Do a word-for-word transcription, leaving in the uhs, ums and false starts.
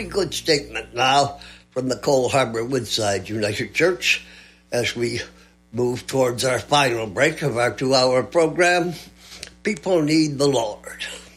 pretty good statement now from the Cole Harbour Woodside United Church as we move towards our final break of our two-hour program. People need the Lord.